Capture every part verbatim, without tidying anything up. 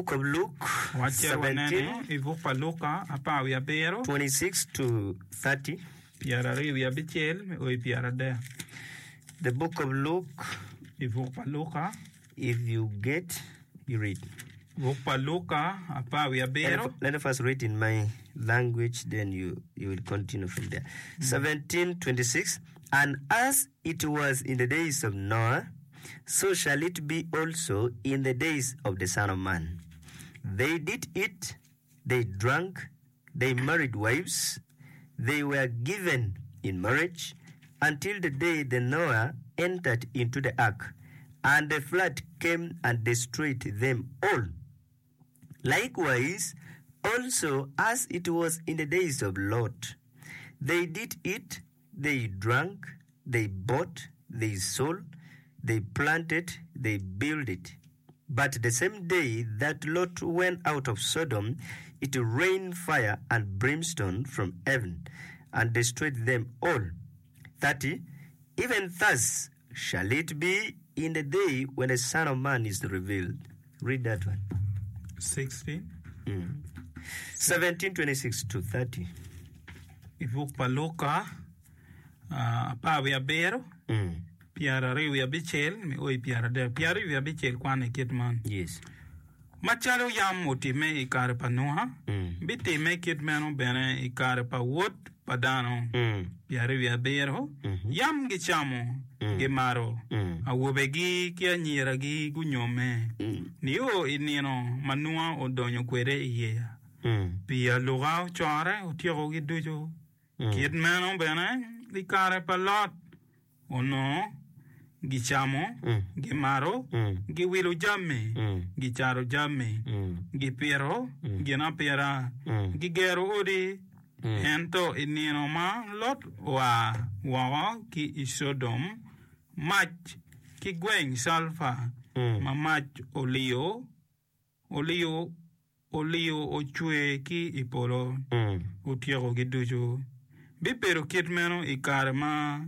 book of Luke seventeen, twenty-six to thirty. The book of Luke, if you get, you read. Let us first read in my language, then you, you will continue from there. Mm. seventeen twenty-six, and as it was in the days of Noah, so shall it be also in the days of the Son of Man. They did eat, they drank, they married wives, they were given in marriage, until the day that Noah entered into the ark, and the flood came and destroyed them all. Likewise, also as it was in the days of Lot, they did eat, they drank, they bought, they sold, they planted, they built it. But the same day that Lot went out of Sodom, it rained fire and brimstone from heaven, and destroyed them all. thirty. Even thus shall it be in the day when the Son of Man is revealed. Read that one. sixteen. Mm. seventeen twenty-six to thirty. Ivuk paloka pa we abero. Mm. Piara re we abichel me oi piara de piara we abichel kwane kitman. Yes. Machalo yam moti me ikare pa noha. Mm. Biti me kitmano bene ikare pa wot padano. Mm. Piara we abero. Mm-hmm. Yam gichamo. Mm. Gemaro. Mm. Awobegi kia nyiragi gunyome. Mm. Niyo inino manua odonyo kwere iye. Mm. Pia lugao chare utiro gidujo. Mm. Kitmano bene ikare pa lot. Ono gichamo, Mm. gimaro, Mm. giwilo jamme, Mm. gicharo jamme, Mm. gipiro, Mm. ginapira, Mm. gigero odi, Mm. ento inino ma lot wa wa ki isodom, mach ki gwen salfa, Mm. ma mach olio, olio, olio ochue ki ipolo, Mm. utiero gidujo. Bipero kitmeno ikarma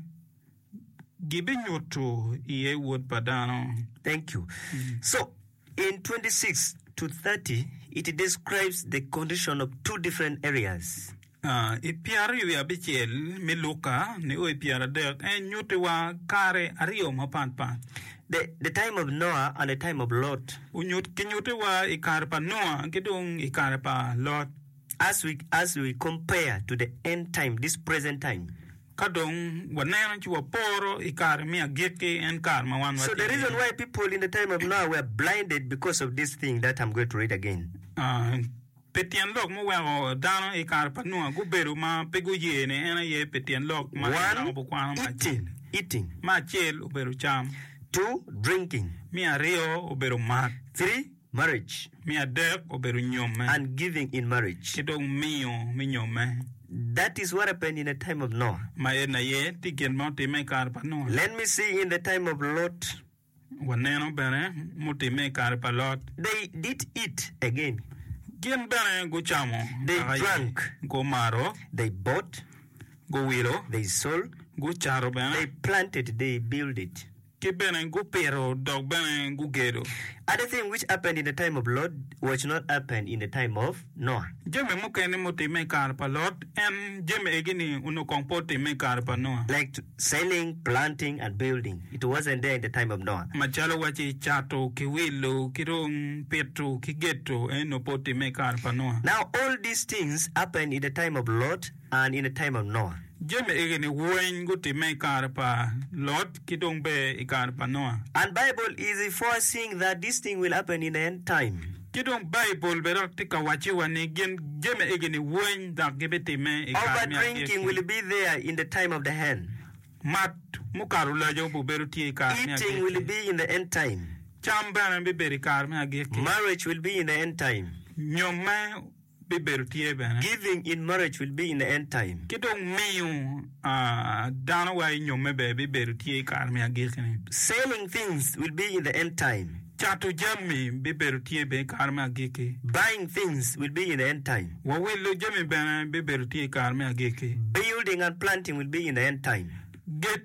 Gibinyuto iye word padano. Thank you. Mm. So, in twenty-six to thirty, it describes the condition of two different areas. Ah, ipiari we abichel miluka ni o ipiara dek en nyute wa kare ario mapanpan. The the time of Noah and the time of Lot. Unyut kinyute wa ikare pa Noah kidung ikare pa Lot. As we as we compare to the end time, this present time. Kadong wanena chwa poro ikare mi ageke en kar ma wan. So the reason why people in the time of Noah were blinded because of this thing that I'm going to read again. Ah, petian lok mo wa dano ikare pa Noah guberu ma pegu ye ne ena ye petian lok ma one, eating, eating. Ma chel uberu cham. Two, drinking. Mi ario uberu mat. Three, marriage. Mi adek uberu nyome. And giving in marriage. Kidong mio mi nyome. That is what happened in the time of Noah. Let me see in the time of Lot. They did eat again. They drank. They bought. They sold. They planted. They built it. Other thing which happened in the time of Lot was not happened in the time of Noah. Like selling, planting, and building. It wasn't there in the time of Noah. Now all these things happened in the time of Lot and in the time of Noah. And Bible is foreseeing that this thing will happen in the end time. Overdrinking will be there in the time of the hand. Eating will be in the end time. Marriage will be in the end time. Giving in marriage will be in the end time. Selling things will be in the end time. Buying things will be in the end time. Building and planting will be in the end time.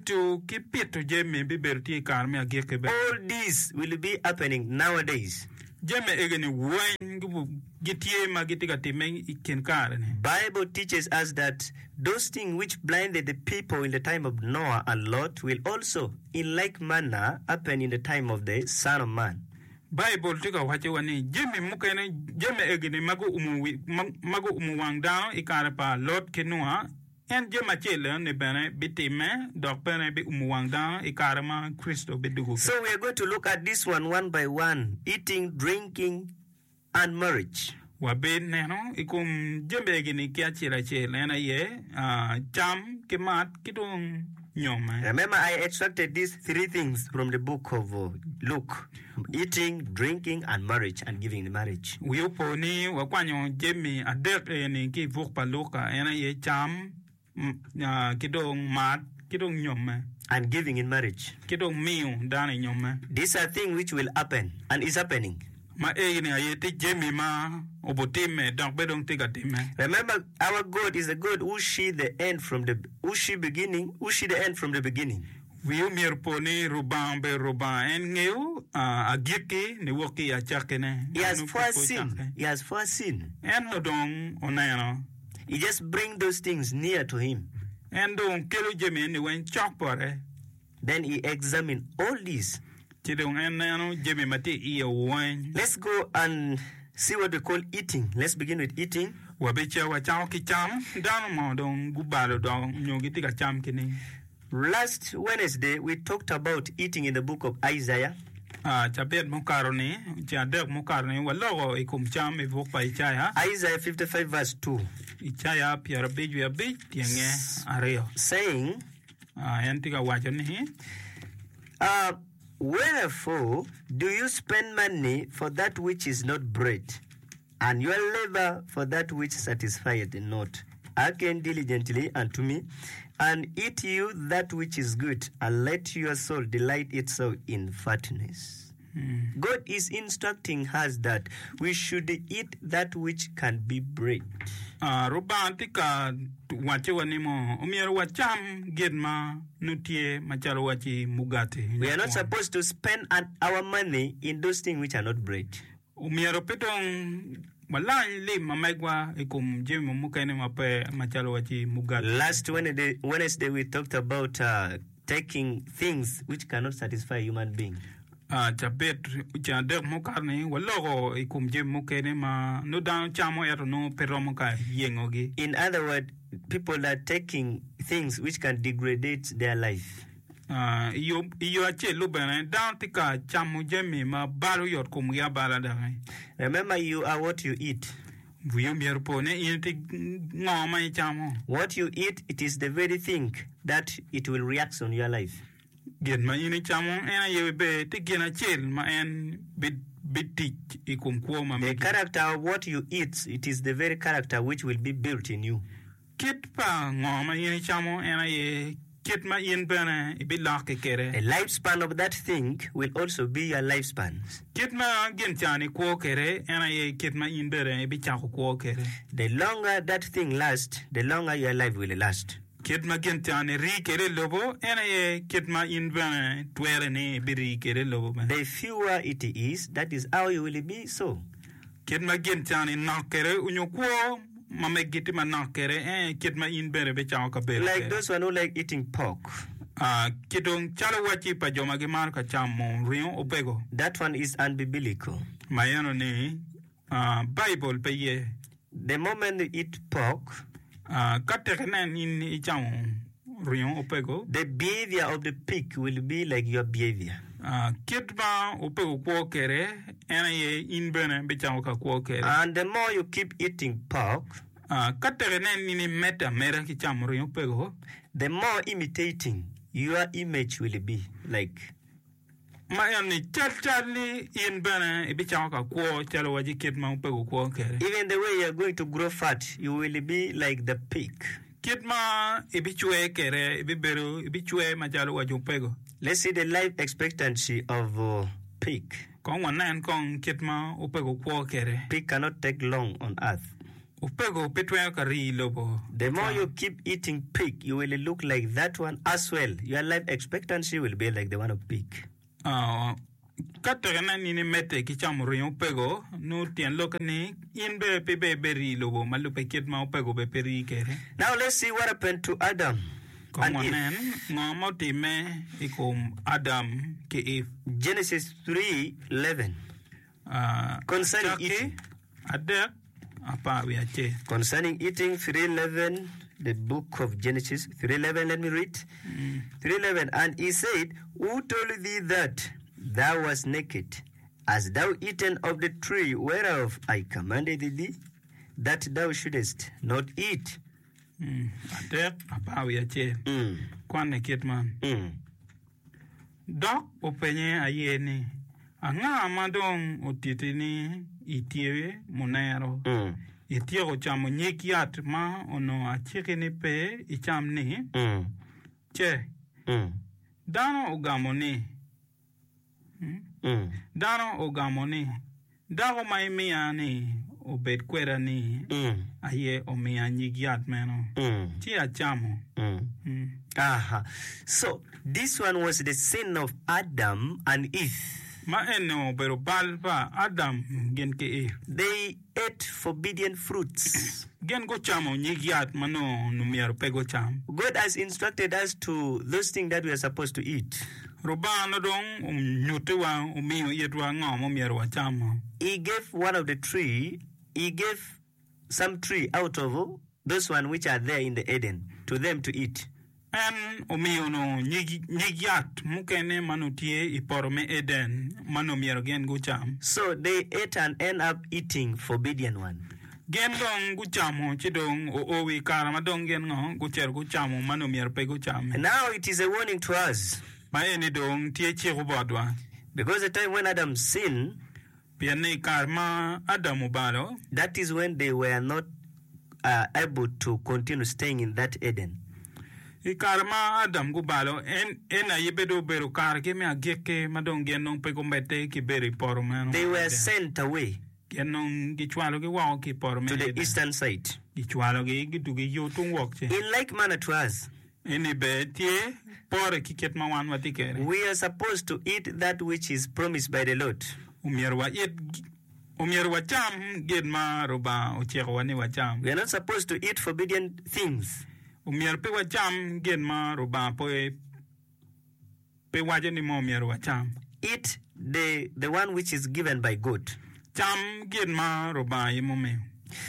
All these will be happening nowadays. jeme egene wen gubu gitie ma gitika timeng iken kare ne. Bible teaches us that those things which blinded the people in the time of Noah and Lot will also, in like manner, happen in the time of the Son of Man. Bible tika wache wani jeme mukene jeme egene mago umu mago umu wangda ikare pa Lot ke Noah en jema chele ne bene bitime dok bene bi umu wangda ikare ma Kristo bidugo. So we are going to look at this one one by one: eating, drinking, and marriage. Wabe neno ikum jeme egene kia chela chele na ye cham kemat kidong nyoma. Remember, I extracted these three things from the book of uh, Luke: eating, drinking, and marriage, and giving in marriage. Wiupo ni wakwanyo jemi adek ni ki vuk paluka ena ye cham kidong mat kidong nyoma. And giving in marriage. Kidong miu dani nyoma. These are things which will happen and is happening. Ma egini ayeti jemi ma obotime dok bedong tiga time. Remember, our God is a God who see the end from the who see beginning, who see the end from the beginning. Wiu mirponi ruban be ruban en ngeu agiki ni woki achakene. He has foreseen. He has foreseen. En dong onayano. He just bring those things near to him. En dong kelu jemi ni wen chokpore. Then he examine all these. Let's go and see what we call eating. Let's begin with eating. Last Wednesday, we talked about eating in the book of Isaiah. Isaiah fifty-five verse two. Saying, uh, wherefore do you spend money for that which is not bread, and your labor for that which satisfieth not? Hearken diligently unto me, and eat you that which is good, and let your soul delight itself in fatness. Mm. God is instructing us that we should eat that which can be bread. Robantika wache wanimo umiero wacham gedma nutie machalo wachi mugate. We are not supposed to spend an, our money in those things which are not bread. Umiero petong walai le mamegwa ikum jemi mukene mape machalo wachi mugate. Last Wednesday, Wednesday we talked about uh, taking things which cannot satisfy human being. Ah, chapet chadek mokarne walogo ikum jem mukene ma no down chamo ero no peromoka yengogi. In other words, people are taking things which can degrade their life. Ah, iyo iyo ache lubene down tika chamo jemi ma baru yor kum ya balada. Remember, you are what you eat. What you eat, it is the very thing that it will react on your life. Get my ini chamo ena yebe te gena chel ma en bit bitik ikum kuoma. The character of what you eat, it is the very character which will be built in you. Kit pa ngoma ini chamo ena ye kit ma in bana ibi lake kere. The lifespan of that thing will also be your lifespan. Kit ma gen chani kuo kere ena ye kit ma in bere ibi chako kuo kere. The longer that thing lasts, the longer your life will last. Kit ma gen chani ri kere lobo ena ye kit ma in bana twere ne biri kere lobo. The fewer it is, that is how you will be so. Kit ma gen chani nak kere unyo kuo. Like those one who like eating pork. Uh, that one is unbiblical. Uh, Bible the moment you eat pork, uh, the behavior of the pig will be like your behavior. Uh, and the more you keep eating pork, uh, the more imitating your image will be like. Even the way you are going to grow fat, you will be like the pig. Let's see the life expectancy of uh, pig. Pig cannot take long on earth. The more you keep eating pig, you will look like that one as well. Your life expectancy will be like the one of pig. Uh, Katagana ni mete ki chamuriyo pego no tien lokani in be pe be beri lobo malupe kit ma pego be peri kere. Now let's see what happened to Adam and Komonen Eve. ngomo time ikom Adam ke Eve. Genesis three eleven. Uh, Concerning eating. Adek apa wiache. Concerning eating, three eleven, the book of Genesis three eleven, let me read. Mm. three eleven, and he said, who told thee that thou wast naked? Hast thou eaten of the tree whereof I commanded thee, that thou shouldest not eat? Mm. Adek apa wiache. Mm. Kwane kit man. Mm. Dok openye ayeni. Anga amadong otitini itie monero. Mm. Itie ko chamo nyikiat ma ono achike ni pe icham ni. Mm. Che. Mm. Dano ogamo ni. Hmm? Mm. Dano ogamo ni. Dago maimia ni. Obed kwera ni. Mm. Aye omia nyikiat meno. Mm. Chi achamo. Mm. Hmm. Aha. So this one was the sin of Adam and Eve. Ma eno pero balba Adam gen ke e. They ate forbidden fruits. Gen go chamo nyigiat mano numiaro pego cham. God has instructed us to those things that we are supposed to eat. Robano dong um nyutewa umio yetwa ngamo miaro wa chamo. He gave one of the tree, he gave some tree out of those one which are there in the Eden to them to eat. En umio no nyigiat mukene mano tie iporome Eden mano miaro gen go cham. So they ate and end up eating forbidden one. Gen dong go chamo chidong o owi karama dong gen ngo go cher go chamo mano miaro pego cham. And now it is a warning to us. Ma ene dong tie chi go bodwa. Because the time when Adam sinned, Piane karma Adam ubalo. that is when they were not uh, able to continue staying in that Eden. Ikarma Adam gubalo en en ayebedo bero kar ke me ageke madong genong pe kombete ki beri poromano. They were sent away genong gichwalo ge wao ki porome to the eastern side. gichwalo ge gitu ge yo tung wok che. In like manner to us, Eni be tie pore ki ket mawan watikere. we are supposed to eat that which is promised by the Lord. Umierwa yet umierwa cham gen ma roba ocheko wani wa cham. We are not supposed to eat forbidden things. Umier pe wa cham gen ma roba pe pe waje ni mo umierwa cham. Eat the, the one which is given by God. Cham gen ma roba yemome.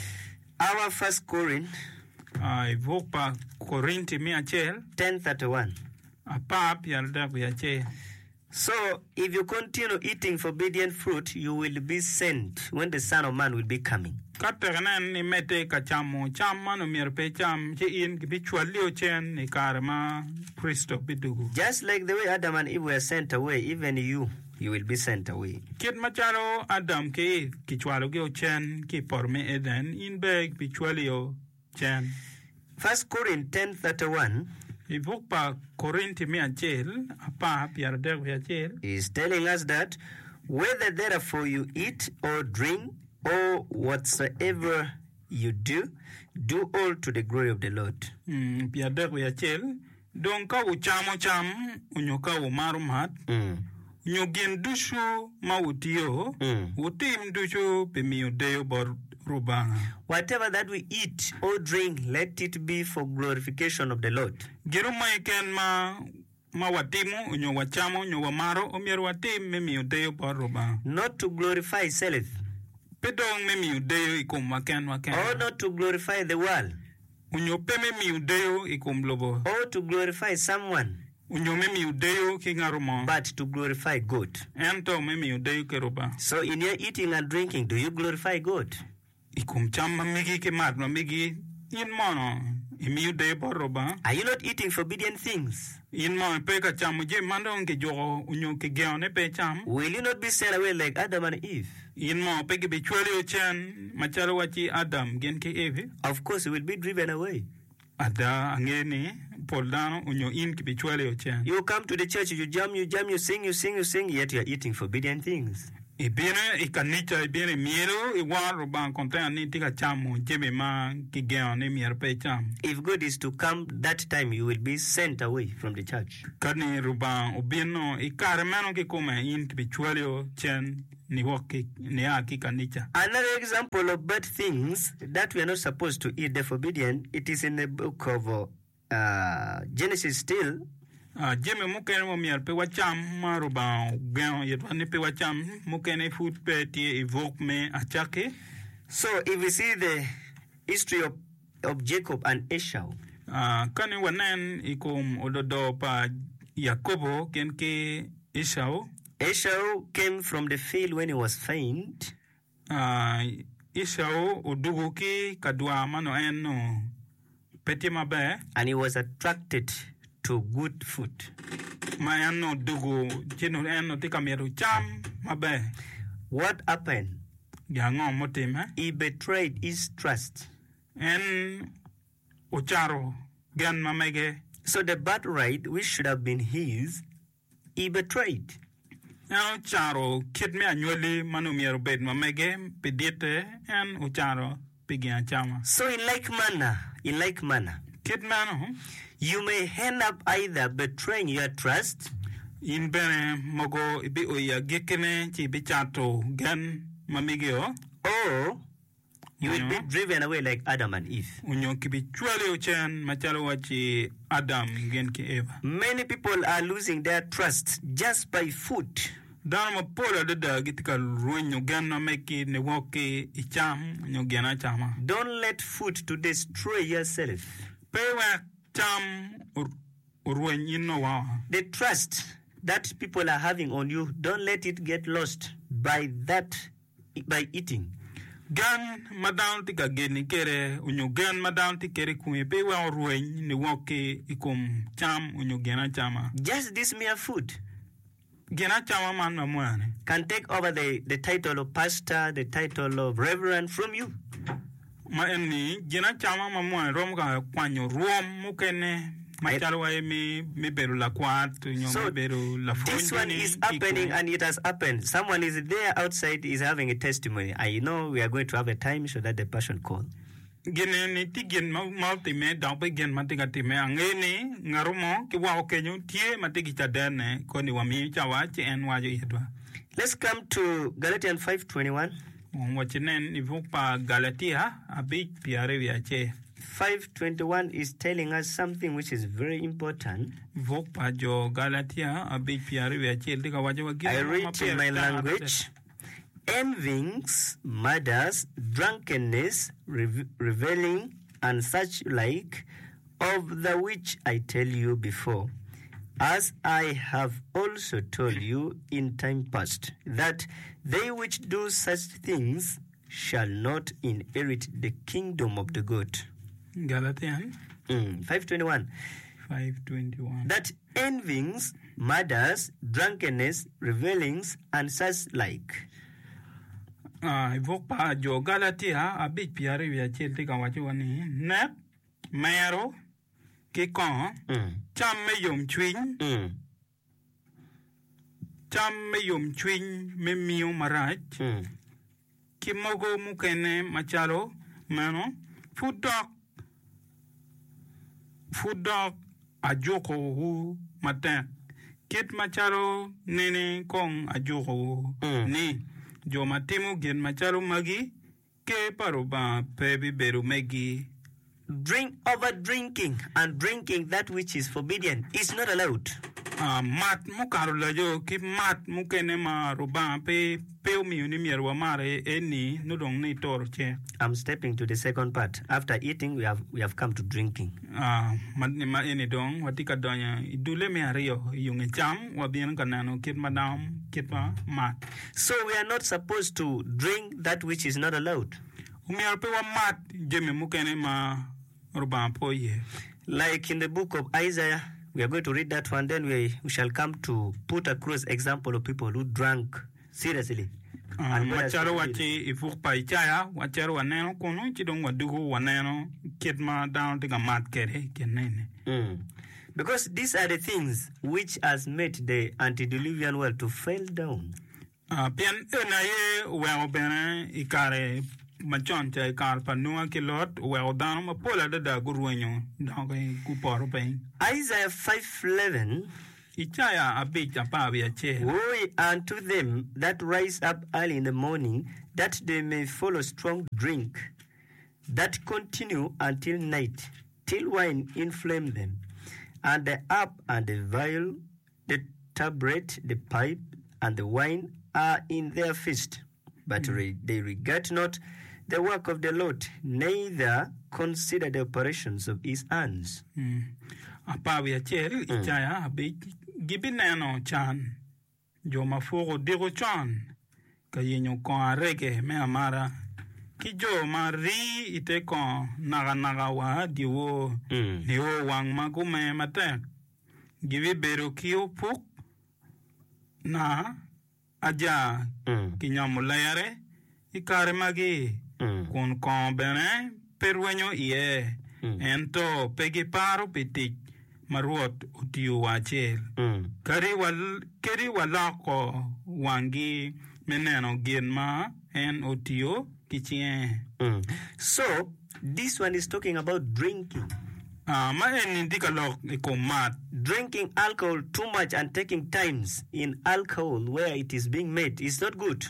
Our first Corinthians Ai vopa Korinti mi achel ten thirty-one. apap yalda ku achel. So, if you continue eating forbidden fruit, you will be sent when the Son of Man will be coming. Kataganan ni mete ka chamo cham mano mier pe cham che in bichwalio chen ni karma Kristo bidugu. Just like the way Adam and Eve were sent away, even you, you will be sent away. Kit macharo Adam ke kichwalo ge chen ki porme Eden in beg bichwalio chen. First Corinthians ten thirty-one Ivukpa Korinti mi achel apap yalda ku achel. is telling us that whether therefore you eat or drink or whatsoever you do, do all to the glory of the Lord. Hmm yalda ku achel. Don ka u chamo cham unyoka u marumat. Mm. Nyogin dushu mautio, Mm. utim dushu pemio deo bor rubanga. Whatever that we eat or drink, let it be for glorification of the Lord. Giru maiken ma ma watimu, unyo wachamo, unyo wamaro, umier watim memio deo bor rubanga. Not to glorify self, Pedong memio deo ikum waken waken. or not to glorify the world, Unyo pe memio deo ikum lobo. or to glorify someone, Unyo memio deo kingarumo. but to glorify God. Ento memio deo keruba. So in your eating and drinking, do you glorify God? Ikum cham mamigi ke mat mamigi in mono. Imio deo bor ruba. Are you not eating forbidden things? In mo pe ka cham je mandong ke jogo unyo ke geone pe cham. Will you not be sent away like Adam and Eve? In mo pe ke bichwali chen machalo wachi Adam gen ke Eve. Of course, you will be driven away. Ada angeni poldano unyo in ke bichwali chen. You come to the church, you jam, you jam, you sing, you sing, you sing, yet you are eating forbidden things. e bene e kanita e bene miero e war roban kontra ni tika chamo jeme ma ki geo ne mier pe cham. If God is to come that time, you will be sent away from the church. Kani roban obino e karmano ki come in to be chualio chen ni woki ni aki kanita. Another example of bad things that we are not supposed to eat, the forbidden, it is in the book of uh, Genesis still. Uh, jeme mukene mo mier pe wacham ma roban geo yetwa ni pe wacham mukene food pe ti evoke me achake. So if we see the history of, of Jacob and Esau, uh, kani wanen ikom ododo pa Yakobo ken ke Esau. Esau came from the field when he was faint. Uh, Esau odugo ki kadwa mano eno peti mabe. And he was attracted to good food. Ma eno dugo jino eno tika meru cham mabe. What happened? Yango motime. He betrayed his trust. En ucharo gan mamege. So the birthright, which should have been his, he betrayed. En ucharo kid me annually manu meru bed mamege pedite en ucharo pigian chama. So in like manner, in like manner, Kid mano. you may end up either betraying your trust In bene mogo ibi oya gekene chi bichato gan mamigeo. or you will be Mhm. driven away like Adam and Eve. Unyo kibi chwale uchen machalo wachi Adam gen ki Eva. Many people are losing their trust just by food. Dan mo pola dada gitika ruenyo gan mameki ne woke icham nyo gena chama. Don't let food to destroy yourself. Pewe cham uruen ino wa. The trust that people are having on you, don't let it get lost by that, by eating. Gan madan tika geni kere unyo gan madan tikere kume pewe uruen ne woke ikum cham unyo gena chama. Just this mere food Gena chama man mamwane. can take over the, the title of pastor, the title of reverend from you. Ma eni gena chama mamwane rom ka kwanyo rom mukene machalo wa mi mi beru la kwat nyo So, mi beru la fundi. This one is happening and it has happened. Someone is there outside is having a testimony. I know we are going to have a time so that the person call. Gene ni ti gen ma multi me da pe gen matiga ti me angeni ngarumo ki wa okenyu tie matigi chadene ko ni wa mi chawa chi en wa jo yedwa. Let's come to Galatians five twenty-one. Wa chinen ni vupa Galatia abi piare viache. five twenty-one is telling us something which is very important. Vupa jo Galatia abi piare viache tika wa jo wa I read in my language. Envyings, murders, drunkenness, rev- reveling, and such like, of the which I tell you before, as I have also told you in time past, that they which do such things shall not inherit the kingdom of the God. Galatian Mm, five twenty-one. five twenty-one. That envyings, murders, drunkenness, revelings, and such like. Ah, vupa jo Galatia abi piare viache tika wa jo ni ne mero ki kon Mm, cham me yom chwin mm, cham me yom chwin me miu marach mm. ki mogo mukene machalo mano food dog food dog ajoko hu matin kit machalo nene kong ajoko Mm. ni jo matimu gen machalo magi ke paroba pebi beru megi. Drink over drinking and drinking that which is forbidden is not allowed. Ah, mat mukaro la jo ki mat mukene ma roba pe pe mi ni mierwa mare eni nudong ni torche. I'm stepping to the second part. After eating, we have we have come to drinking. Ah, mat ni ma eni dong watika donya idule me ario yung cham wa bien kanano kit madam kit ma mat. So we are not supposed to drink that which is not allowed. Umiar pe wa mat jeme mukene ma roba po ye. Like in the book of Isaiah, we are going to read that one. Then we, we shall come to put across example of people who drank seriously. Ah, And God has wacharo forbidden. wachi ifuk pa ichaya wacharo waneno kono chidong wadugo waneno kit ma down tika mat kere kenene. Mm. Because these are the things which has made the antediluvian world to fall down. Ah, pian ena ye well bene ikare machon cha ikar panua kilot well down ma pola da da guruenyo dog ku poro pe. Isaiah five eleven. Ichaya abit apa bia che. Woe unto them that rise up early in the morning, that they may follow strong drink, that continue until night, till wine inflame them, and the harp and the viol, the tabret, the pipe, and the wine are in their feast. But mm. re- they regard not the work of the Lord, neither consider the operations of his hands. Mm. Apa bia che ichaya abit gibineno chan jo mafugo digo chan kayenyo ko areke me amara ki jo mari ite ko naga naga wa diwo Mm. diwo wang magume mate gibi beru kiyo puk na aja Mm. kinyamulayare ikare magi Mm. kun kon bene perwenyo iye Mm. ento pegi paro pitik maruot utiyo wachel Mm. kari wal keri walako wangi meneno gin ma en utiyo kichien Mm. So, this one is talking about drinking. ah ma en indika lok iko mat Drinking alcohol too much and taking times in alcohol where it is being made is not good.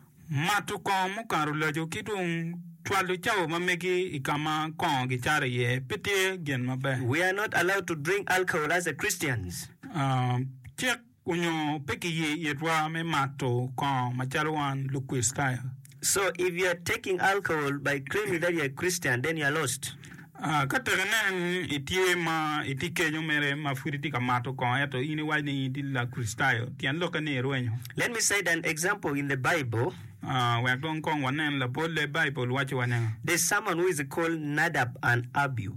matu ko mu karu lajo kidung twalu chao mameki ikama ko gichare ye pete gen mabe We are not allowed to drink alcohol as a Christians. ah check unyo peki ye yetwa me matu ko machalwan lukwi style. So if you are taking alcohol by claiming that you are a Christian, then you are lost. Ah, katerenen itie ma itike yo mere ma furiti kamato ko eto ini wani di la kristayo tian loka ne ruenyo. Let me cite an example in the Bible. Ah, we don kon wanen la bolle Bible wachi wanen. There's someone who is called Nadab and Abihu.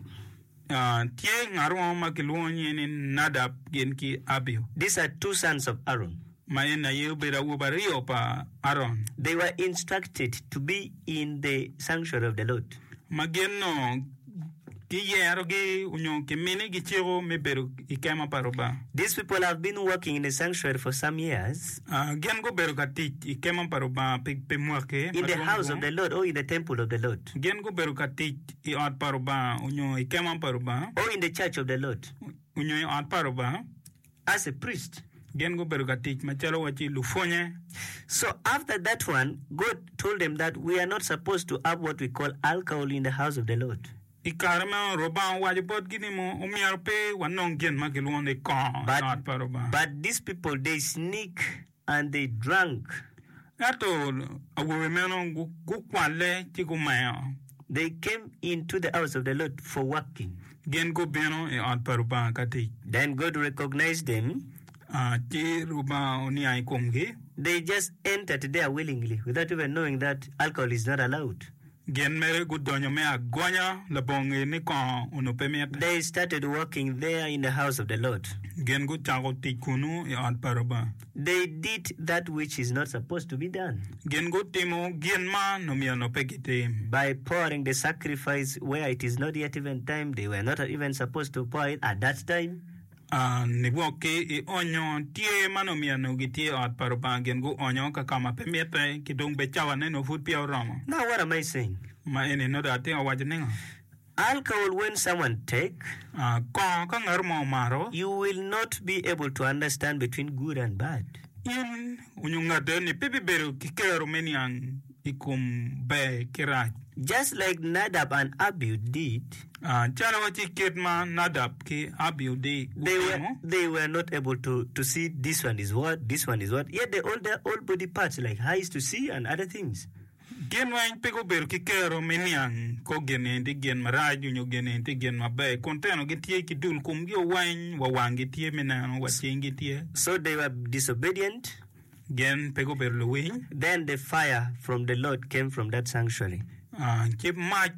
Ah, tie ngaro ma kilwonye ni Nadab gen ki Abihu. These are two sons of Aaron. Ma ena ye bera ubario pa Aaron. They were instructed to be in the sanctuary of the Lord. Ma genno ki yero gi unyo ki mini gi chiro me beru ikema paroba. These people have been working in the sanctuary for some years Ah, gen go beru kati ikema paroba pe pe muake. in the house of the Lord or in the temple of the Lord Gen go beru kati i ot paroba unyo ikema paroba or in the church of the Lord unyo i ot paroba as a priest. gen go beru kati machalo wachi lufonye. So after that one, God told them that we are not supposed to have what we call alcohol in the house of the Lord. Ikarama roba waji pot gini mo umiar pe wanong gen makilwon de ko But, ot paroba. but these people, they sneak and they drank. Ato awo meno gu kwale chiku mayo. They came into the house of the Lord for working. Gen go beno e ot paroba kati. Then God recognized them. Ah, chi roba oni ai komgi. They just entered there willingly without even knowing that alcohol is not allowed. Gen mere gu donyo me agonya la bonge ni ko uno pemiet. They started working there in the house of the Lord. Gen gu chago tikunu e ot paroba. They did that which is not supposed to be done Gen go timo gen ma no mi no pekite. by pouring the sacrifice where it is not yet even time. They were not even supposed to pour it at that time. Ah, ni woke e onyo tie mano mi no gitie ot paroba gen go onyo ka kama pemiete ki dong be chawa ne no fut pia romo. Now, what am I saying? Ma ene no da te awajninga. Alcohol, when someone take, Ah, ko ka ngar mo maro you will not be able to understand between good and bad. in unyunga de ni pipi beru kikero menian ikum be kiraj. Just like Nadab and Abihu did, Ah, chalo wachi kitma Nadab ki Abihu de they were gutemo. they were not able to, to see this one is what, this one is what. Yet they all their all body parts like eyes to see and other things. Gen wain pego beru kikero menian ko gene de gen maraj unyo gene de gen mabe konteno gitie kidul kum yo wain wa wangi tie menano wachi ngitie. So they were disobedient. Gen pego beru luwin. Then the fire from the Lord came from that sanctuary. Ah, chip mach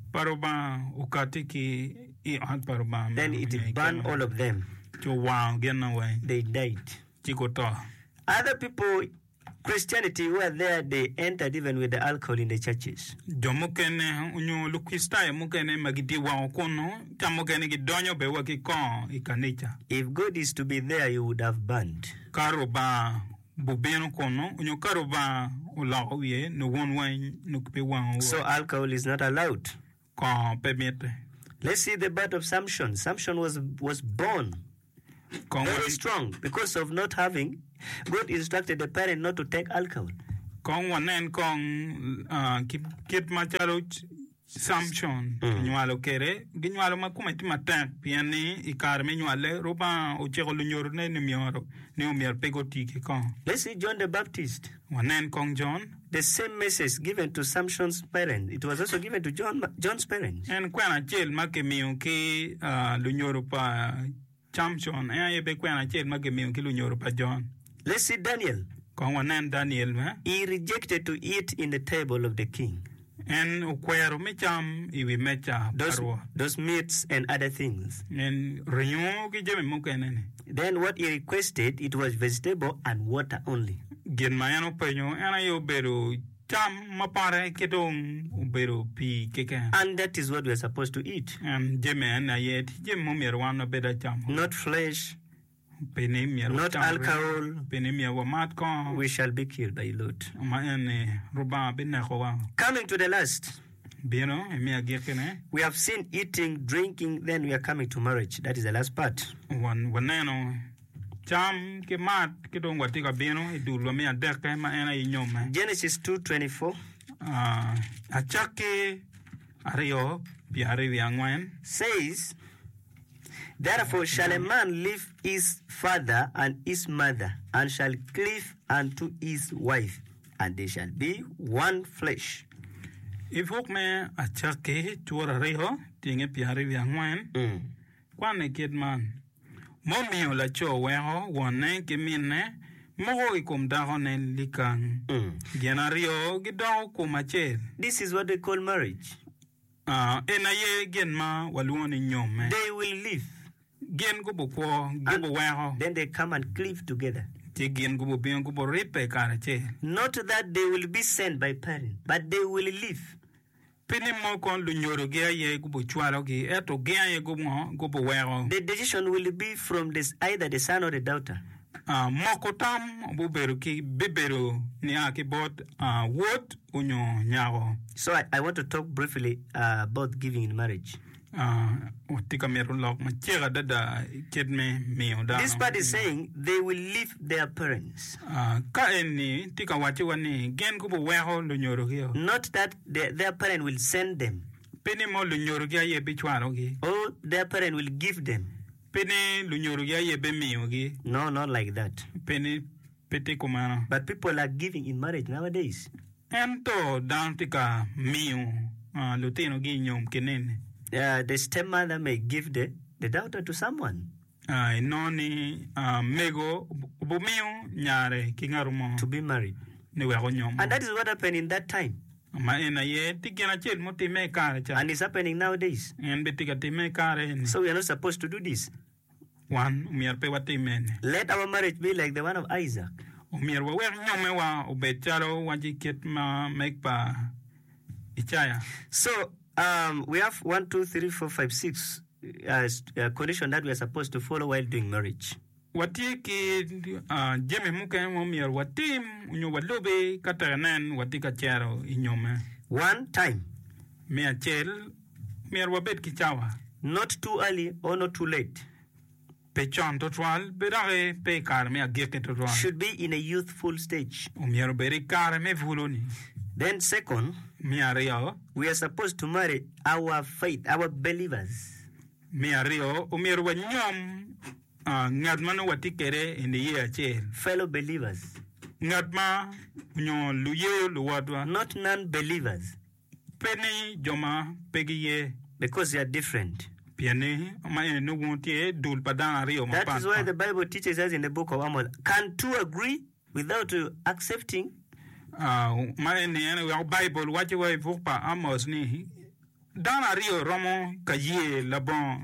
paroba ukati ki i ot paroba. Then it burned all of them. Cho wow gen na way. They died. Chiko to. Other people, Christianity, were there. They entered even with the alcohol in the churches. Jomukene unyo lukista mukene magidi wa okono chamukene gidonyo bewa ki ko ikanicha. If God is to be there, you would have burned. Karoba bobeno kono unyo karoba ula oye no one way no pe wan So alcohol is not allowed. ko permit Let's see the birth of Samson. Samson was was born ko very strong because of not having. God instructed the parent not to take alcohol. ko wanen kong kip kip macharo Samson nyalo kere ginyalo makuma timatak piani ikar me nyale roba o chego lunyor ne ne mioro ne o mier pegoti ke ko Let's see John the Baptist. wanen kong John The same message given to Samson's parents, it was also given to John John's parents. en kwana chel make miyo ke lunyor pa Samson e be kwana chel make miyo ke lunyor pa John. Let's see Daniel. ko wanen Daniel me He rejected to eat in the table of the king. en ukwero mecham iwi mecha Those, parwa those meats and other things. en rinyo ki jeme mukenene Then what he requested, it was vegetable and water only. gen mayano penyo ena yo bero cham mapare ketong ubero pi keke And that is what we are supposed to eat. en jeme na yet jem mumier wana beda cham Not flesh, pene mier not alcohol. pene mier wa mat ko We shall be killed by Lot. ma en ruba bena ko wa Coming to the last, beno e mi agekene we have seen eating, drinking, then we are coming to marriage. That is the last part. wan waneno cham ke mat ke dong wati ka beno e dulwa mi adeke ma ena inyome Genesis two twenty-four ah achake ario piare wi angwen says, Therefore shall a man leave his father and his mother, and shall cleave unto his wife, and they shall be one flesh. ifok me achake chura rio tinge piare wi angwen Mm. kwane kid man momio la cho weho wone ke minne mo ikum daho ne likan Mm. genario gido kumachel This is what they call marriage. ah ena ye gen ma waluoni nyome They will live, gen go bokwo go weho then they come and cleave together. ti gen go bien go ripe karache Not that they will be sent by parents, but they will live. pini mo kon lu nyoro ge ye go chwaro gi eto ge ye go mo go weho The decision will be from this either the son or the daughter. ah moko tam bu beru ki beberu ni aki bot ah wot unyo nyago So I, I want to talk briefly uh, about giving in marriage. ah utika meru lok ma chega dada kedme mio da This part is saying they will leave their parents. ah ka eni tika wachi wani gen go weho lu nyoro gi Not that their, their parent will send them, pini mo lu nyoro gi ye bi chwaro gi or their parent will give them. pini lu nyoro gi ye be mio gi No, not like that. pini pete kumana But people are giving in marriage nowadays. ento dan tika mio ah lutino gi nyom kenene Uh, the stepmother may give the, the daughter to someone ah noni ah mego bu mio nyare kingarumo to be married. ni weho nyom And that is what happened in that time. ma ena ye tikena chel moti me kare cha And it's happening nowadays. en betika time kare ni So we are not supposed to do this. wan mier pe wati men Let our marriage be like the one of Isaac. mier wa wer nyome wa obecharo waji ket ma mekpa ichaya So um, we have one, two, three, four, five, six uh, uh, condition that we are supposed to follow while doing marriage. wati ki ah, jeme muke mo mier watim unyo walobe katanen wati ka chero inyome One, time. mi achel mier wabet kichawa Not too early or not too late. pe chon to twal berare pe kar mi ageke to twal Should be in a youthful stage. o mier beri kar me vuloni Then second, mi ario we are supposed to marry our faith, our believers. mi ario o mier wa nyom ah, ngad mano wati kere indi ye achel Fellow believers. ngad ma nyo luye luwadwa Not non-believers. peni joma pegi ye Because they are different. piani ma ene no wontie dul padana rio ma That is why the Bible teaches us in the book of Amos. Can two agree without uh, accepting? ah ma ene ene wa bible wache wa vupa amos ni dana rio romo kaye la bon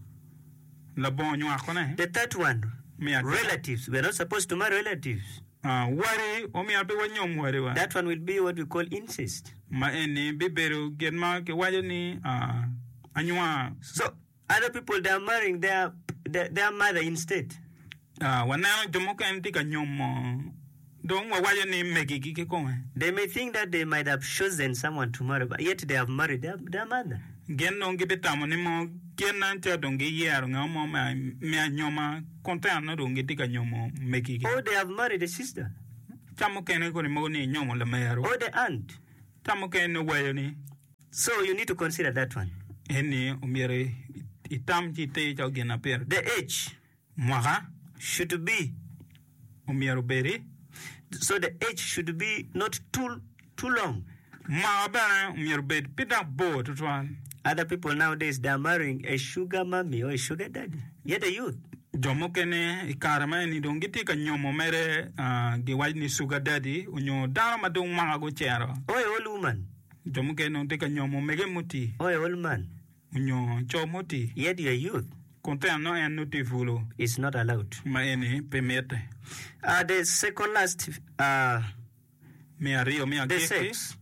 la bon nyo akone The third one, mi ate relatives. We are not supposed to marry relatives. ah wari o mi abe wa nyom wari wa That one will be what we call incest. ma ene bibero genma ke waje ni ah anywa So other people, they are marrying their their, their mother instead. ah wana jomo kan tika nyom Don't why your name Maggie Kikome. They may think that they might have chosen someone to marry, but yet they have married their, their mother. Gen don't get the tamonimo, Gen Nanta don't get year, no more, me nyoma, content, don't get a nyomo, Maggie. Oh, they have married a sister. Tamokene go money, nyomo, the mayor. Oh, the aunt. Tamoken no way. So you need to consider that one. Any umere itam chite again appear. The age Mwaha should be. umero beri. So the age should be not too too long. Ma ba umero bed pita bo to one. Other people nowadays they are marrying a sugar mommy or a sugar daddy. Yet a youth. Jomokene ikarama ni dongiti ka nyomo mere giwaj ni sugar daddy unyo dara madong mga go chero. Or a old woman. Jomokene no te ka nyomo mege muti. Or a old man. Unyo cho muti. Yet your youth. Content no en nuti fulo. It's not allowed. Ma eni permette. Uh, the second last uh Me ario me the sex.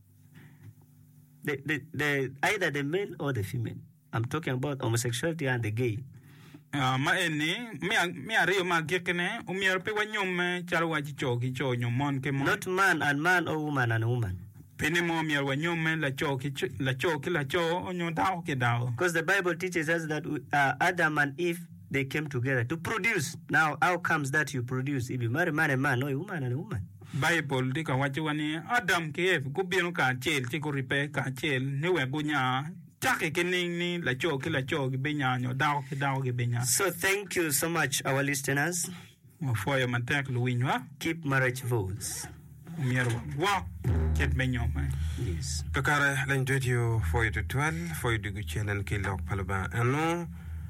The, the, the, either the male or the female. I'm talking about homosexuality and the gay. Uh, ma eni me me ario ma gekene umyer pe wanyom chalo waji choki cho nyomon ke mon. Not man and man or woman and woman. Penimo umyer wanyom la choki la choki la cho onyo dao ke dao. Because the Bible teaches us that uh, Adam and Eve they came together to produce. Now, how comes that you produce? If you marry man and man, or a woman and a woman. Bible di ka wachi wani Adam ke Eve kubino ka chel ti ko ripe ka chel ne we gunya chake ke ni la choki la choki benya nyo dao ke dao ke benya. So thank you so much, our listeners. For your mantek luinwa. Keep marriage vows. Umyer wa ket benyo ma. Yes. Kakara lan radio for you to twelve for you to go chelen kilok palba ano.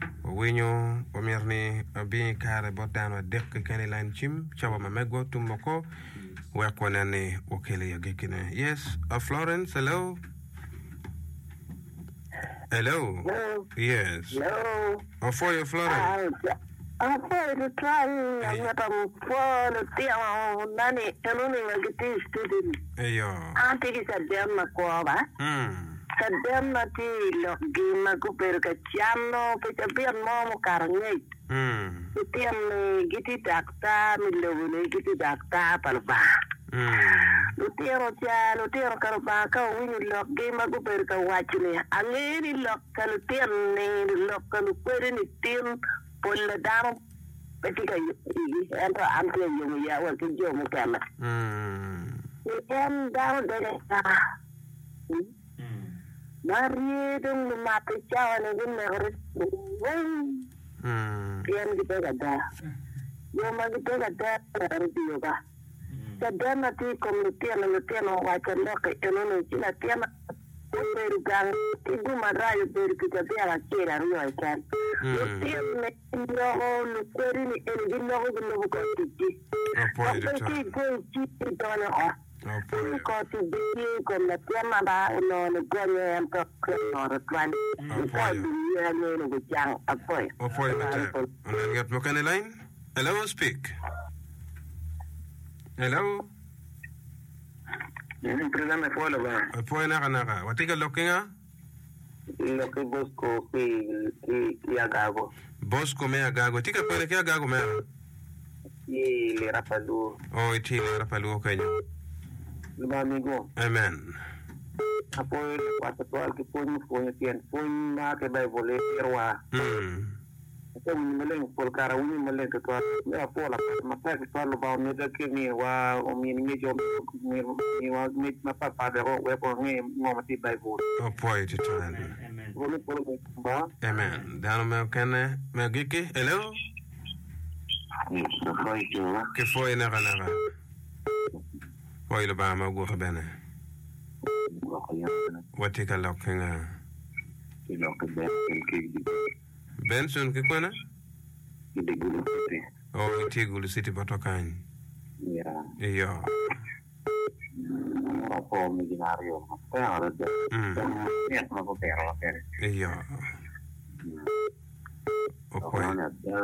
Wenyo omirni abi kare botano dek kene line chim chawa mamego tumoko we konane okele yagekine. Yes, uh, Florence, hello. Hello. Hello. Yes. Hello. Oh, for you, Florence. I'm sorry to try. I'm not a phone. Nani, and only like it is student. Ayo. I think it's a German cover. Hmm. Sa German tea, look, game a cooper, a chiano, but a beer mom carnate. Hmm. The team get it acta, Milo, get it acta, palba. Hmm. Lutero cha, Lutero Carbaca, when you look game a cooper, watching it. I really look a Lutero, look a Lutero, team. Pull down, but you can enter until you are working your mechanic. You can down there. Marie, don't the matter, chow and again, never. Pian get a da. You must get a da and yoga. The damnati come to Tiana, the Tiana, watch and look at Elena, Tiana. Very gang, you do my right, very good at the kid, and you I can. You still make your own query and you know the local city. I go cheap it on off. You got to be on the Tiamaba and on the Granny and or the Grand. You can't be here with young a boy. Oh, for you, and then get look on the line. Hello, speak. Hello. You present a follower. A point, Naka. What take a looking at? Look at Bosco, Yagago. Bosco Mea Gago. Take a point, Gago Mea. Ye, Rapalu. Oh, it is Rapalu, can you? Lumamigo. Amen. Apoy, what the twelve point for you, phone market by Volewa. Hmm. So we will for Carawin Malay to therefore, my packet about Mother Kidney while or me major me was made my papa the weapon name Momati by vote. Oh, boy, it is. Amen. Amen. Down American Magiki. Hello? Che foi Naga Naga. Poi lo bama go bene. What take a locking a Benson Kikwana? Oh, Tigul City Batokan. Yeah. Yeah. Yeah. Oh, point.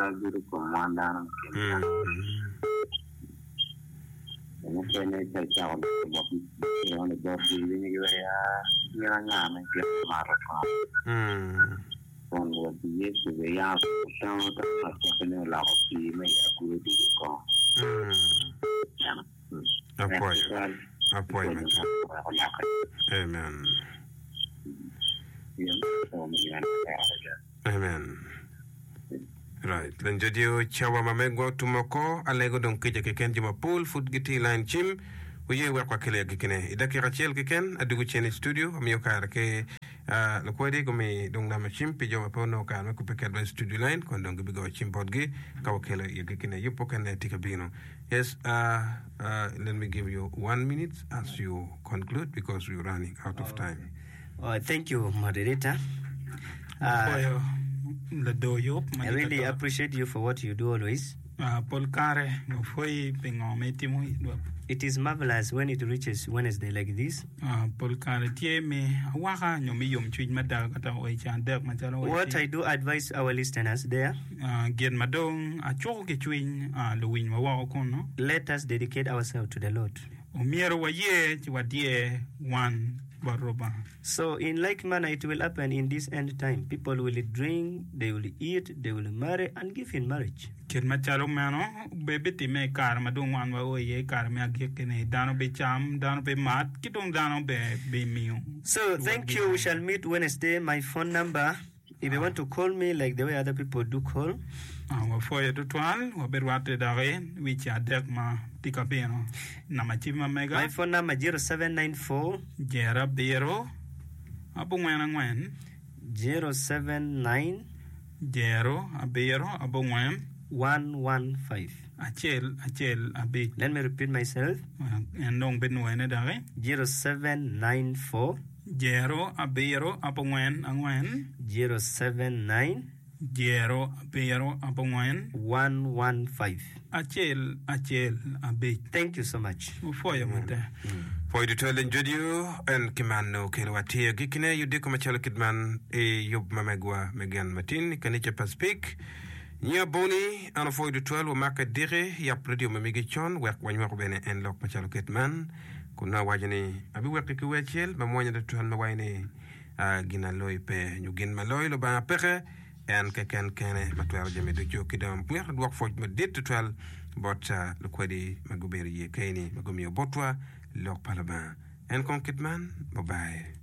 Hmm. Con what yes, the young sound of a law of the may agree to the call. Apoyo. Apoyo mata. Amen. Amen. Right. Then jodio chawa mamego tumoko alego don kija keken jima pool food giti line chim uye wakwa kile kikene idaki rachel kiken adugu chene studio amiyo kara ke Uh, lo kwedi kumi dong nama chim pijo mapono ka me kupeke adwa studio line kon dong bigo chim podgi ka wakela yekine yupo kane tikabino. Yes, uh, uh, let me give you one minute as you conclude because we're running out of time. Oh, thank you, moderator. Uh, I really appreciate you for what you do always. It is marvelous when it reaches Wednesday like this. What I do advise our listeners there, let us dedicate ourselves to the Lord. So in like manner it will happen in this end time. People will drink, they will eat, they will marry and give in marriage. So thank you. We shall meet Wednesday. My phone number, if you want to call me like the way other people do call, my phone number zero seven nine four zero seven nine one one five. Let me repeat myself. Zero seven nine four zero seven nine Zero, zero, one, one, five. Achel, achel, abe. Thank you so much. For your mother. For you to tell in Judio and Kimano, Kelwatia, Gikine, you decom Kidman, a Yob Mamagua, Megan Martin, Kanicha Paspik. Nia Boni, and for you to twelve, Maka Dire, Yapredio Mamigichon, work when you are bene and lock Pachalo Kitman. Kuna Wajani, Abi Wakiku Wachel, Mamoya the Tuan Mawine, Ginaloi Pe, Nugin Maloi, Loba Pere. And Kakan Kane, Matwell Jimmy the Joke down, we had work for did to twelve, but uh, Luquedi, Maguberi, Kane, Magumio Botwa, Lok Palaban, and Concretman, bye bye.